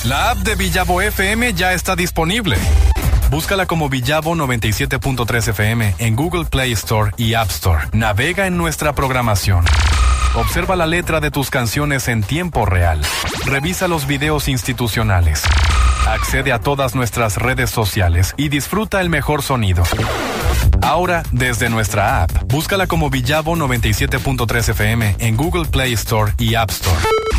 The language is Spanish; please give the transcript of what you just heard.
La app de Villavo FM ya está disponible. Búscala como Villavo 97.3 FM en Google Play Store y App Store. Navega en nuestra programación. Observa la letra de tus canciones en tiempo real. Revisa los videos institucionales. Accede a todas nuestras redes sociales y disfruta el mejor sonido. Ahora, desde nuestra app, búscala como Villavo 97.3 FM en Google Play Store y App Store.